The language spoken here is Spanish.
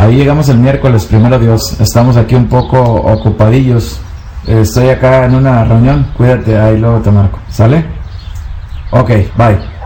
ahí llegamos el miércoles, primero Dios. Estamos aquí un poco ocupadillos. Estoy acá en una reunión. Cuídate, ahí luego te marco. ¿Sale? Ok, bye.